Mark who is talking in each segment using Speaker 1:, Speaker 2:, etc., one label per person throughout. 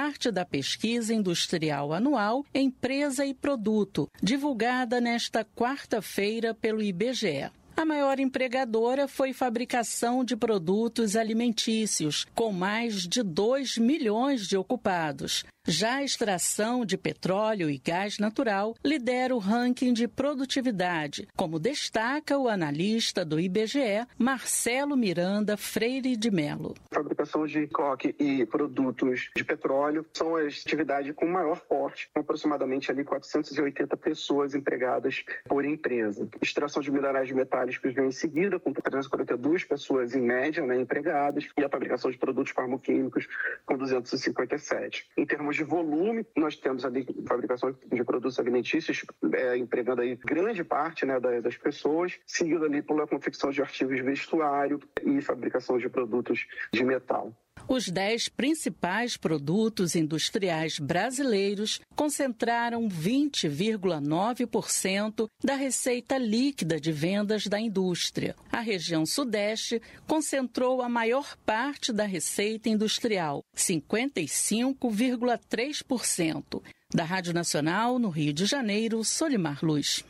Speaker 1: parte da pesquisa industrial anual Empresa e Produto, divulgada nesta quarta-feira pelo IBGE. A maior empregadora foi fabricação de produtos alimentícios, com mais de 2 milhões de ocupados. Já a extração de petróleo e gás natural lidera o ranking de produtividade, como destaca o analista do IBGE, Marcelo Miranda Freire de Mello.
Speaker 2: A fabricação de coque e produtos de petróleo são as atividades com maior porte, com aproximadamente ali 480 pessoas empregadas por empresa. Extração de minerais metálicos vem em seguida, com 342 pessoas em média, empregadas, e a fabricação de produtos farmoquímicos com 257. Em termos de volume, nós temos ali fabricação de produtos alimentícios, empregando aí grande parte das pessoas, seguido ali pela confecção de artigos de vestuário e fabricação de produtos de metal.
Speaker 1: Os 10 principais produtos industriais brasileiros concentraram 20,9% da receita líquida de vendas da indústria. A região Sudeste concentrou a maior parte da receita industrial, 55,3%. Da Rádio Nacional, no Rio de Janeiro, Solimar Luz.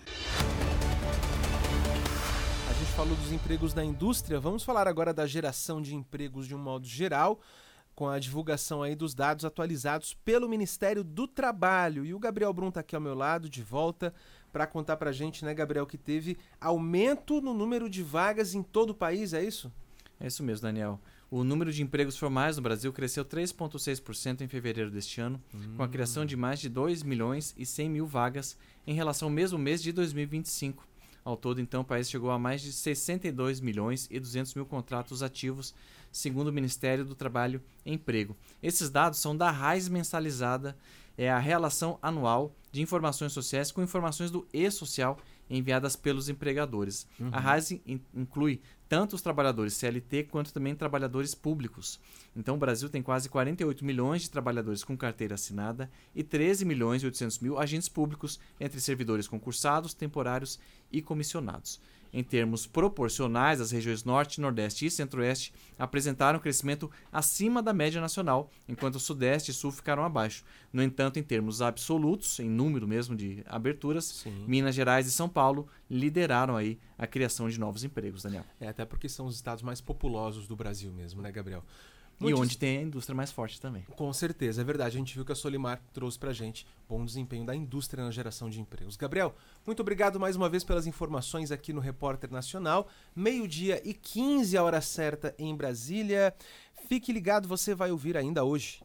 Speaker 3: Falou dos empregos da indústria, vamos falar agora da geração de empregos de um modo geral, com a divulgação aí dos dados atualizados pelo Ministério do Trabalho. E o Gabriel Brum está aqui ao meu lado, de volta, para contar para a gente, Gabriel, que teve aumento no número de vagas em todo o país, é isso?
Speaker 4: É isso mesmo, Daniel. O número de empregos formais no Brasil cresceu 3,6% em fevereiro deste ano, com a criação de mais de 2 milhões e 100 mil vagas em relação ao mesmo mês de 2025. Ao todo, então, o país chegou a mais de 62 milhões e 200 mil contratos ativos, segundo o Ministério do Trabalho e Emprego. Esses dados são da RAIS mensalizada, é a relação anual de informações sociais com informações do e-social enviadas pelos empregadores. A RAIS inclui tanto os trabalhadores CLT quanto também trabalhadores públicos. Então o Brasil tem quase 48 milhões de trabalhadores com carteira assinada e 13 milhões e 800 mil agentes públicos entre servidores concursados, temporários e comissionados. Em termos proporcionais, as regiões Norte, Nordeste e Centro-Oeste apresentaram crescimento acima da média nacional, enquanto o Sudeste e Sul ficaram abaixo. No entanto, em termos absolutos, em número mesmo de aberturas, sim, Minas Gerais e São Paulo lideraram aí a criação de novos empregos, Daniel.
Speaker 3: Até porque são os estados mais populosos do Brasil mesmo, Gabriel?
Speaker 4: E onde tem a indústria mais forte também.
Speaker 3: Com certeza, é verdade. A gente viu que a Solimar trouxe pra gente bom desempenho da indústria na geração de empregos. Gabriel, muito obrigado mais uma vez pelas informações aqui no Repórter Nacional. 12:15, a hora certa em Brasília. Fique ligado, você vai ouvir ainda hoje.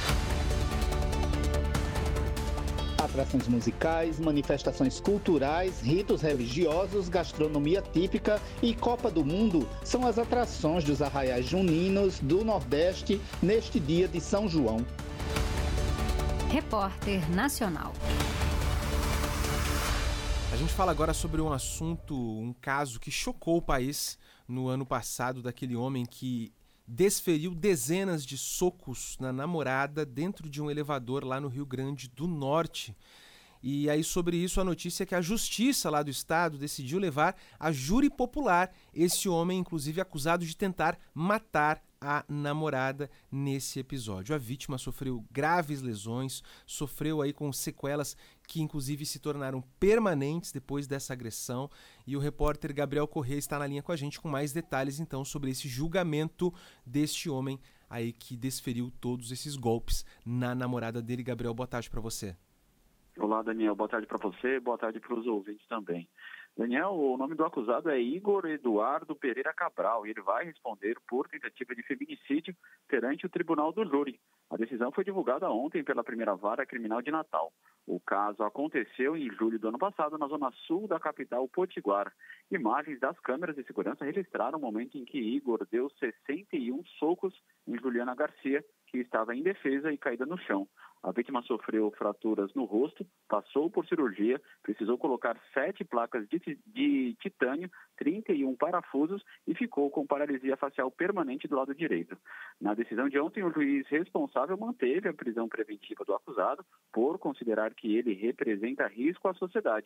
Speaker 5: Atrações musicais, manifestações culturais, ritos religiosos, gastronomia típica e Copa do Mundo são as atrações dos arraiais juninos do Nordeste neste dia de São João.
Speaker 6: Repórter Nacional.
Speaker 3: A gente fala agora sobre um assunto, um caso que chocou o país no ano passado, daquele homem que desferiu dezenas de socos na namorada dentro de um elevador lá no Rio Grande do Norte. E aí sobre isso a notícia é que a justiça lá do estado decidiu levar a júri popular esse homem, inclusive acusado de tentar matar a namorada nesse episódio. A vítima sofreu graves lesões, sofreu aí com sequelas que inclusive se tornaram permanentes depois dessa agressão, e o repórter Gabriel Corrêa está na linha com a gente com mais detalhes então sobre esse julgamento deste homem aí que desferiu todos esses golpes na namorada dele. Gabriel, boa tarde para você.
Speaker 7: Olá, Daniel, boa tarde para você, boa tarde para os ouvintes também. Daniel, o nome do acusado é Igor Eduardo Pereira Cabral e ele vai responder por tentativa de feminicídio perante o Tribunal do Júri. A decisão foi divulgada ontem pela primeira vara criminal de Natal. O caso aconteceu em julho do ano passado na zona sul da capital Potiguar. Imagens das câmeras de segurança registraram o momento em que Igor deu 61 socos em Juliana Garcia, que estava indefesa e caída no chão. A vítima sofreu fraturas no rosto, passou por cirurgia, precisou colocar 7 placas de titânio, 31 parafusos e ficou com paralisia facial permanente do lado direito. Na decisão de ontem, o juiz responsável manteve a prisão preventiva do acusado por considerar que ele representa risco à sociedade.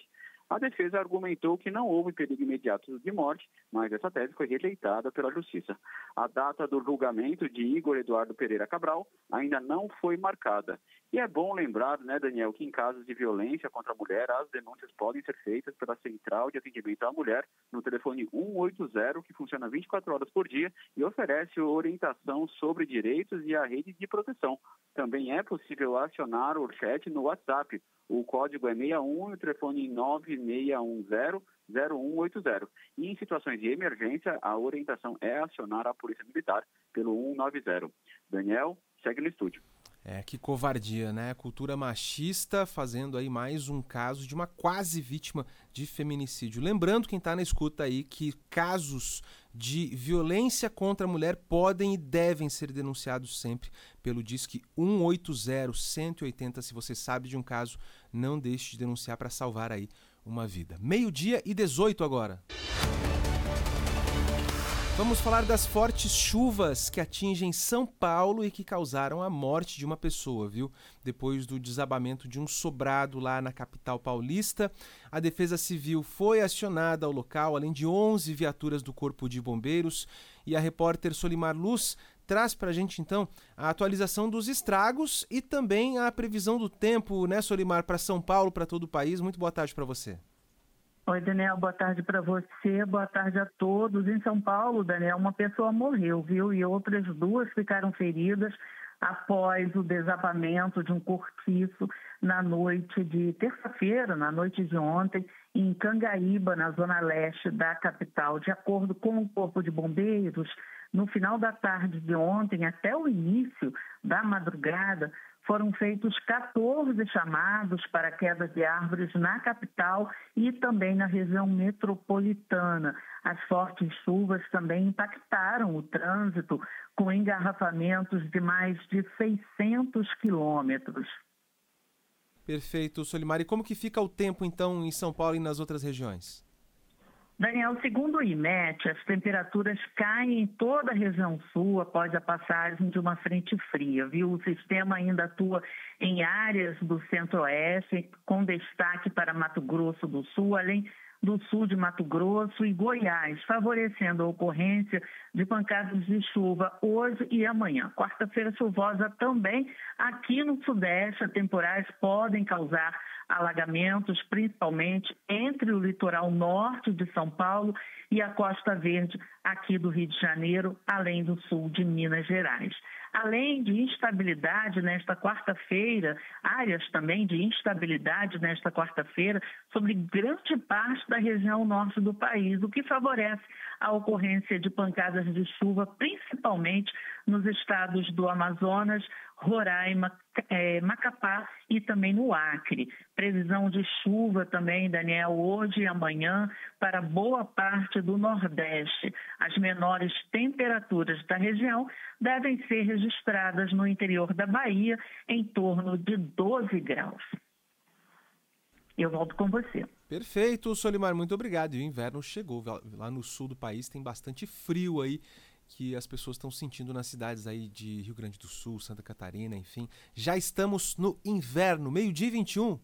Speaker 7: A defesa argumentou que não houve perigo imediato de morte, mas essa tese foi rejeitada pela Justiça. A data do julgamento de Igor Eduardo Pereira Cabral ainda não foi marcada. E é bom lembrar, Daniel, que em casos de violência contra a mulher, as denúncias podem ser feitas pela Central de Atendimento à Mulher no telefone 180, que funciona 24 horas por dia e oferece orientação sobre direitos e a rede de proteção. Também é possível acionar o chat no WhatsApp. O código é 61 e o telefone 9610-0180. E em situações de emergência, a orientação é acionar a Polícia Militar pelo 190. Daniel, segue no estúdio.
Speaker 3: Que covardia, né? Cultura machista fazendo aí mais um caso de uma quase vítima de feminicídio. Lembrando, quem está na escuta aí, que casos de violência contra a mulher podem e devem ser denunciados sempre pelo Disque 180-180. Se você sabe de um caso, não deixe de denunciar para salvar aí uma vida. 12:18 agora. Vamos falar das fortes chuvas que atingem São Paulo e que causaram a morte de uma pessoa, viu? Depois do desabamento de um sobrado lá na capital paulista, a Defesa Civil foi acionada ao local, além de 11 viaturas do Corpo de Bombeiros. E a repórter Solimar Luz traz pra gente, então, a atualização dos estragos e também a previsão do tempo, né, Solimar, para São Paulo, para todo o país. Muito boa tarde para você.
Speaker 6: Oi, Daniel, boa tarde para você, boa tarde a todos. Em São Paulo, Daniel, uma pessoa morreu, viu? E outras 2 ficaram feridas após o desabamento de um cortiço na noite de terça-feira, na noite de ontem, em Cangaíba, na zona leste da capital. De acordo com o Corpo de Bombeiros, no final da tarde de ontem, até o início da madrugada, foram feitos 14 chamados para queda de árvores na capital e também na região metropolitana. As fortes chuvas também impactaram o trânsito, com engarrafamentos de mais de 600 quilômetros.
Speaker 3: Perfeito, Solimar. E como que fica o tempo, então, em São Paulo e nas outras regiões?
Speaker 6: Daniel, segundo o IMET, as temperaturas caem em toda a região sul após a passagem de uma frente fria, viu? O sistema ainda atua em áreas do centro-oeste, com destaque para Mato Grosso do Sul, além do sul de Mato Grosso e Goiás, favorecendo a ocorrência de pancadas de chuva hoje e amanhã. Quarta-feira chuvosa também aqui no Sudeste, temporais podem causar alagamentos, principalmente entre o litoral norte de São Paulo e a Costa Verde aqui do Rio de Janeiro, além do sul de Minas Gerais. Além de instabilidade nesta quarta-feira, áreas também de instabilidade nesta quarta-feira sobre grande parte da região norte do país, o que favorece a ocorrência de pancadas de chuva, principalmente nos estados do Amazonas, Roraima, Macapá e também no Acre. Previsão de chuva também, Daniel, hoje e amanhã para boa parte do Nordeste. As menores temperaturas da região devem ser registradas no interior da Bahia em torno de 12 graus. Eu volto com você.
Speaker 3: Perfeito, Solimar, muito obrigado. E o inverno chegou. Lá no sul do país tem bastante frio aí, que as pessoas estão sentindo nas cidades aí de Rio Grande do Sul, Santa Catarina, enfim. Já estamos no inverno, 12:21.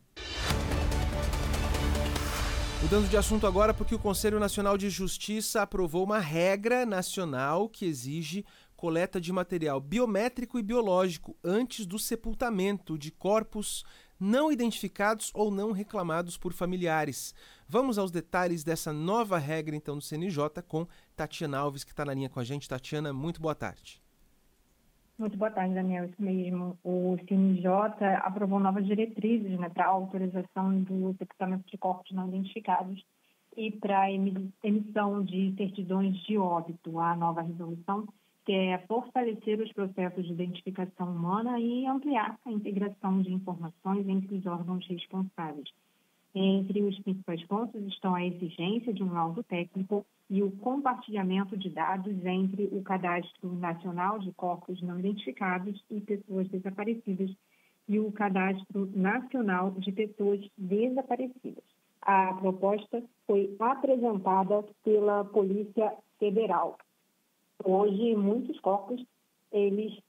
Speaker 3: Mudando de assunto agora, porque o Conselho Nacional de Justiça aprovou uma regra nacional que exige coleta de material biométrico e biológico antes do sepultamento de corpos não identificados ou não reclamados por familiares. Vamos aos detalhes dessa nova regra, então, do CNJ com Tatiana Alves, que está na linha com a gente. Tatiana, muito boa tarde.
Speaker 8: Muito boa tarde, Daniel. Isso mesmo. O CNJ aprovou novas diretrizes para a autorização do sepultamento de corpos não identificados e para a emissão de certidões de óbito. A nova resolução quer fortalecer os processos de identificação humana e ampliar a integração de informações entre os órgãos responsáveis. Entre os principais pontos estão a exigência de um laudo técnico e o compartilhamento de dados entre o Cadastro Nacional de Corpos Não Identificados e Pessoas Desaparecidas e o Cadastro Nacional de Pessoas Desaparecidas. A proposta foi apresentada pela Polícia Federal. Hoje, muitos corpos, eles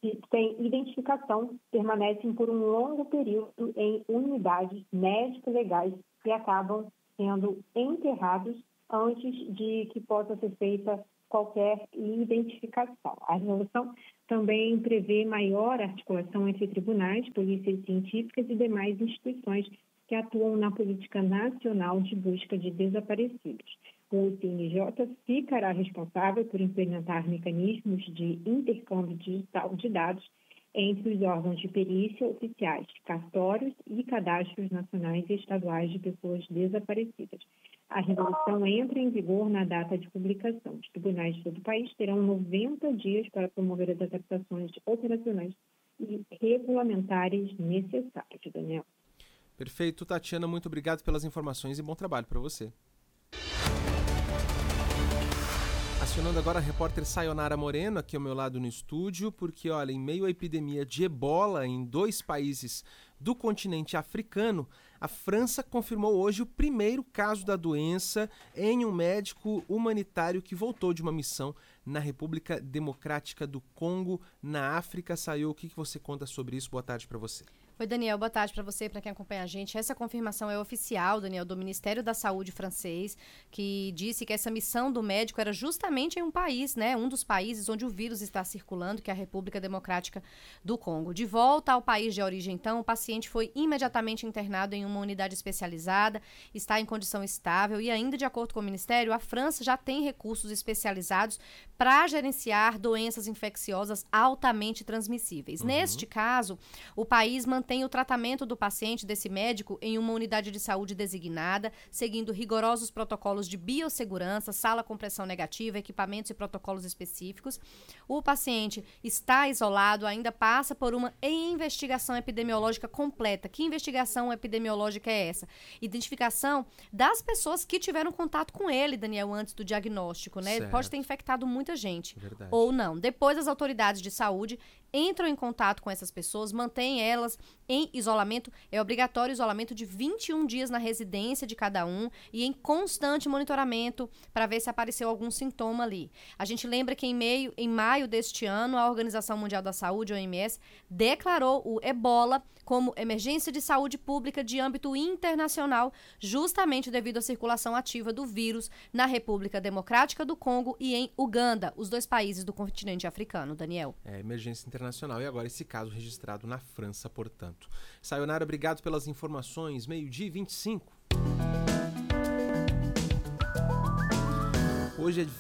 Speaker 8: sem identificação permanecem por um longo período em unidades médico-legais e acabam sendo enterrados antes de que possa ser feita qualquer identificação. A resolução também prevê maior articulação entre tribunais, polícias científicas e demais instituições que atuam na política nacional de busca de desaparecidos. O CNJ ficará responsável por implementar mecanismos de intercâmbio digital de dados entre os órgãos de perícia oficiais, cartórios e cadastros nacionais e estaduais de pessoas desaparecidas. A resolução entra em vigor na data de publicação. Os tribunais de todo o país terão 90 dias para promover as adaptações operacionais e regulamentares necessárias. Daniel.
Speaker 3: Perfeito, Tatiana, muito obrigado pelas informações e bom trabalho para você. Acionando agora a repórter Sayonara Moreno, aqui ao meu lado no estúdio, porque, olha, em meio à epidemia de ebola em 2 países do continente africano, a França confirmou hoje o primeiro caso da doença em um médico humanitário que voltou de uma missão na República Democrática do Congo, na África. Sayo, o que você conta sobre isso? Boa tarde para você.
Speaker 9: Oi, Daniel, boa tarde para você, para quem acompanha a gente. Essa confirmação é oficial, Daniel, do Ministério da Saúde francês, que disse que essa missão do médico era justamente em um país, né, um dos países onde o vírus está circulando, que é a República Democrática do Congo. De volta ao país de origem, então, o paciente foi imediatamente internado em uma unidade especializada, está em condição estável e ainda, de acordo com o Ministério, a França já tem recursos especializados para gerenciar doenças infecciosas altamente transmissíveis. Neste caso, o país mantém o tratamento do paciente, desse médico, em uma unidade de saúde designada, seguindo rigorosos protocolos de biossegurança, sala com pressão negativa, equipamentos e protocolos específicos. O paciente está isolado, ainda passa por uma investigação epidemiológica completa. Que investigação epidemiológica é essa? Identificação das pessoas que tiveram contato com ele, Daniel, antes do diagnóstico, né? Ele pode ter infectado muita gente. Verdade. Ou não. Depois, as autoridades de saúde entram em contato com essas pessoas, mantêm elas em isolamento. É obrigatório isolamento de 21 dias na residência de cada um e em constante monitoramento para ver se apareceu algum sintoma ali. A gente lembra que em maio deste ano, a Organização Mundial da Saúde, OMS, declarou o ebola como emergência de saúde pública de âmbito internacional, justamente devido à circulação ativa do vírus na República Democrática do Congo e em Uganda, os 2 países do continente africano, Daniel.
Speaker 3: Emergência internacional. E agora esse caso registrado na França, portanto. Sayonara, obrigado pelas informações. 12h25. Hoje é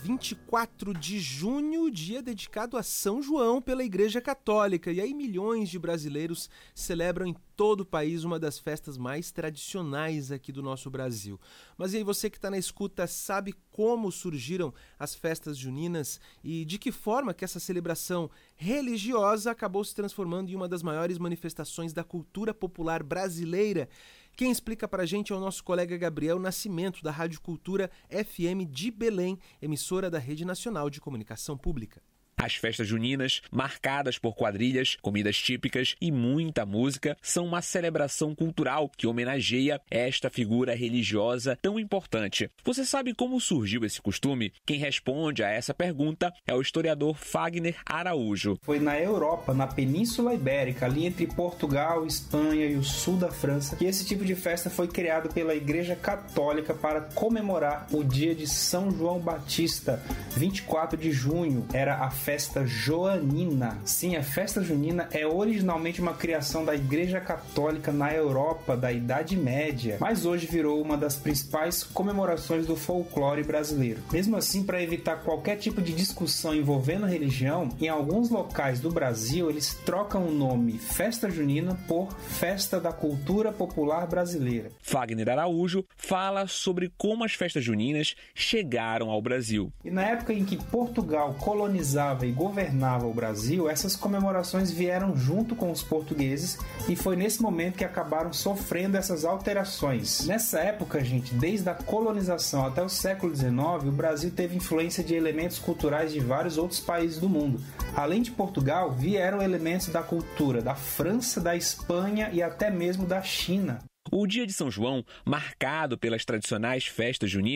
Speaker 3: 24 de junho, dia dedicado a São João pela Igreja Católica. E aí milhões de brasileiros celebram em todo o país uma das festas mais tradicionais aqui do nosso Brasil. Mas e aí, você que está na escuta, sabe como surgiram as festas juninas e de que forma que essa celebração religiosa acabou se transformando em uma das maiores manifestações da cultura popular brasileira? Quem explica pra gente é o nosso colega Gabriel Nascimento, da Rádio Cultura FM de Belém, emissora da Rede Nacional de Comunicação Pública.
Speaker 10: As festas juninas, marcadas por quadrilhas, comidas típicas e muita música, são uma celebração cultural que homenageia esta figura religiosa tão importante. Você sabe como surgiu esse costume? Quem responde a essa pergunta é o historiador Fagner Araújo.
Speaker 11: Foi na Europa, na Península Ibérica, ali entre Portugal, Espanha e o sul da França, que esse tipo de festa foi criado pela Igreja Católica para comemorar o dia de São João Batista, 24 de junho. Era a festa joanina. Sim, a festa junina é originalmente uma criação da Igreja Católica na Europa da Idade Média, mas hoje virou uma das principais comemorações do folclore brasileiro. Mesmo assim, para evitar qualquer tipo de discussão envolvendo religião, em alguns locais do Brasil eles trocam o nome Festa Junina por Festa da Cultura Popular Brasileira.
Speaker 10: Fagner Araújo fala sobre como as festas juninas chegaram ao Brasil.
Speaker 11: E na época em que Portugal colonizava e governava o Brasil, essas comemorações vieram junto com os portugueses e foi nesse momento que acabaram sofrendo essas alterações. Nessa época, gente, desde a colonização até o século XIX, o Brasil teve influência de elementos culturais de vários outros países do mundo. Além de Portugal, vieram elementos da cultura da França, da Espanha e até mesmo da China.
Speaker 10: O dia de São João, marcado pelas tradicionais festas juninas,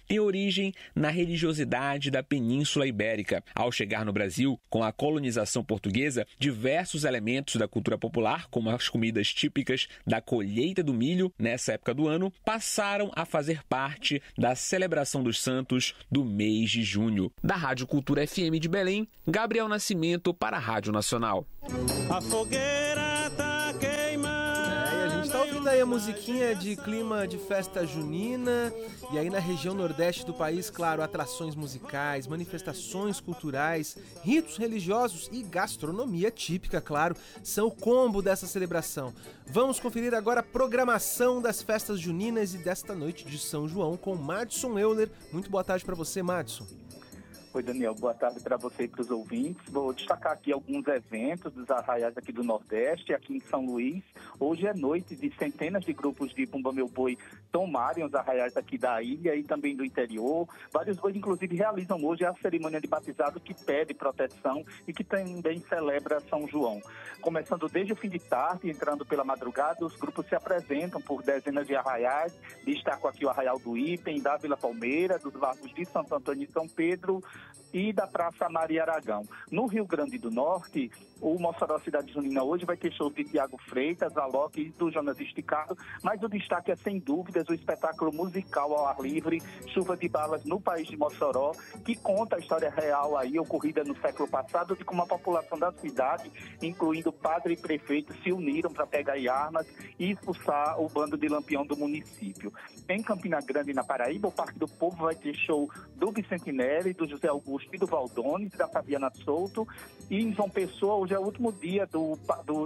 Speaker 10: tem origem na religiosidade da Península Ibérica. Ao chegar no Brasil, com a colonização portuguesa, diversos elementos da cultura popular, como as comidas típicas da colheita do milho nessa época do ano, passaram a fazer parte da celebração dos santos do mês de junho. Da Rádio Cultura FM de Belém, Gabriel Nascimento para a Rádio Nacional.
Speaker 12: A fogueira tá queimando.
Speaker 3: E a gente tá ouvindo aí a musiquinha de clima de festa junina. E aí na região nordeste do país, claro, atrações musicais, manifestações culturais, ritos religiosos e gastronomia típica, claro, são o combo dessa celebração. Vamos conferir agora a programação das festas juninas e desta noite de São João com Madison Euler. Muito boa tarde para você, Madison.
Speaker 13: Oi, Daniel, boa tarde para você e para os ouvintes. Vou destacar aqui alguns eventos dos arraiais aqui do Nordeste, aqui em São Luís. Hoje é noite de centenas de grupos de Bumba Meu Boi tomarem os arraiais aqui da ilha e também do interior. Vários bois, inclusive, realizam hoje a cerimônia de batizado que pede proteção e que também celebra São João. Começando desde o fim de tarde, entrando pela madrugada, os grupos se apresentam por dezenas de arraiais. Destaco aqui o Arraial do Item, da Vila Palmeira, dos Largos de Santo Antônio e São Pedro e da Praça Maria Aragão. No Rio Grande do Norte, o Mossoró Cidade Junina hoje vai ter shows de Tiago Freitas, Alok e do Jonas Esticado, mas o destaque é, sem dúvidas, o espetáculo musical ao ar livre, Chuva de Balas no País de Mossoró, que conta a história real aí, ocorrida no século passado, de como a população da cidade, incluindo padre e prefeito, se uniram para pegar armas e expulsar o bando de Lampião do município. Em Campina Grande, na Paraíba, o Parque do Povo vai ter show do Bicentinelli, do José Augusto e do Valdones, da Fabiana Souto, e em João Pessoa, hoje é o último dia do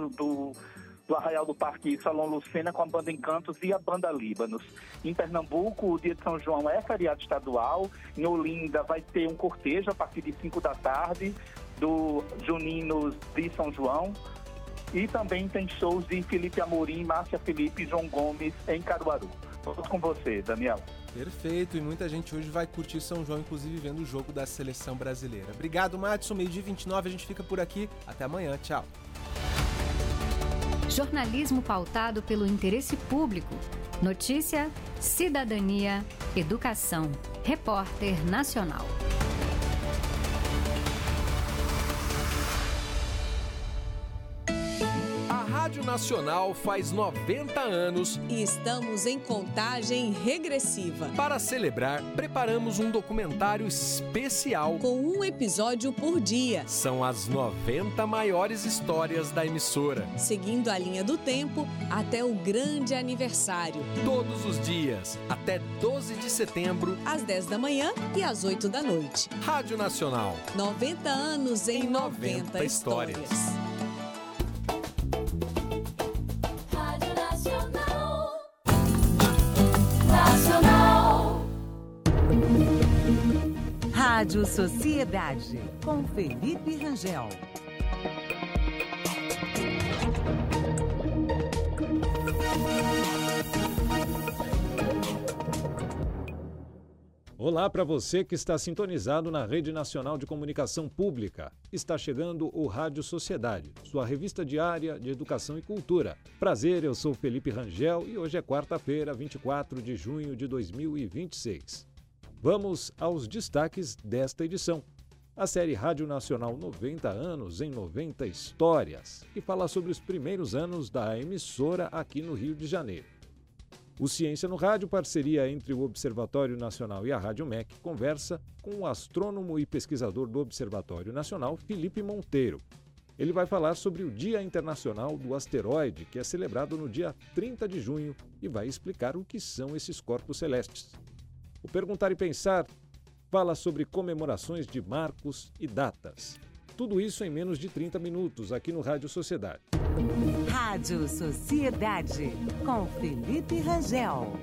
Speaker 13: Arraial do Parque Salão Lucena com a banda Encantos e a banda Líbanos. Em Pernambuco, o dia de São João é feriado estadual. Em Olinda vai ter um cortejo a partir de 5 da tarde do Juninos de São João. E também tem shows de Felipe Amorim, Márcia Felipe e João Gomes em Caruaru. Todos com você, Daniel.
Speaker 3: Perfeito, e muita gente hoje vai curtir São João, inclusive vendo o jogo da seleção brasileira. Obrigado, Madison. 12h29, a gente fica por aqui. Até amanhã, tchau.
Speaker 14: Jornalismo pautado pelo interesse público. Notícia, cidadania, educação. Repórter Nacional.
Speaker 15: A Rádio Nacional faz 90 anos
Speaker 16: e estamos em contagem regressiva.
Speaker 15: Para celebrar, preparamos um documentário especial
Speaker 16: com um episódio por dia.
Speaker 15: São as 90 maiores histórias da emissora,
Speaker 16: seguindo a linha do tempo até o grande aniversário.
Speaker 15: Todos os dias, até 12 de setembro,
Speaker 16: às 10 da manhã e às 8 da noite.
Speaker 15: Rádio Nacional.
Speaker 16: 90 anos em 90 histórias.
Speaker 17: Rádio Sociedade, com Felipe Rangel.
Speaker 18: Olá para você que está sintonizado na Rede Nacional de Comunicação Pública. Está chegando o Rádio Sociedade, sua revista diária de educação e cultura. Prazer, eu sou Felipe Rangel e hoje é quarta-feira, 24 de junho de 2026. Vamos aos destaques desta edição. A série Rádio Nacional 90 anos em 90 histórias, que fala sobre os primeiros anos da emissora aqui no Rio de Janeiro. O Ciência no Rádio, parceria entre o Observatório Nacional e a Rádio MEC, conversa com o astrônomo e pesquisador do Observatório Nacional, Felipe Monteiro. Ele vai falar sobre o Dia Internacional do Asteroide, que é celebrado no dia 30 de junho, e vai explicar o que são esses corpos celestes. O Perguntar e Pensar fala sobre comemorações de marcos e datas. Tudo isso em menos de 30 minutos aqui no Rádio Sociedade.
Speaker 17: Rádio Sociedade, com Felipe Rangel.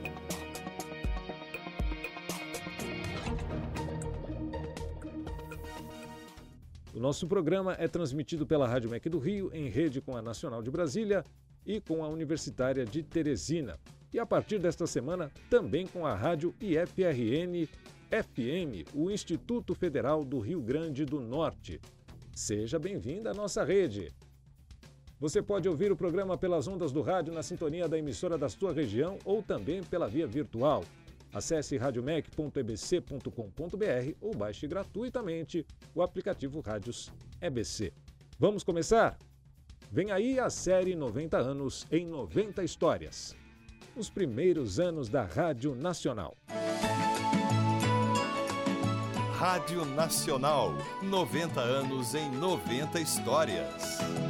Speaker 18: O nosso programa é transmitido pela Rádio MEC do Rio, em rede com a Nacional de Brasília e com a Universitária de Teresina. E a partir desta semana, também com a Rádio IFRN-FM, o Instituto Federal do Rio Grande do Norte. Seja bem-vinda à nossa rede. Você pode ouvir o programa pelas ondas do rádio na sintonia da emissora da sua região ou também pela via virtual. Acesse radiomec.ebc.com.br ou baixe gratuitamente o aplicativo Rádios EBC. Vamos começar? Vem aí a série 90 anos em 90 histórias. Os primeiros anos da Rádio Nacional.
Speaker 19: Rádio Nacional, 90 anos em 90 histórias.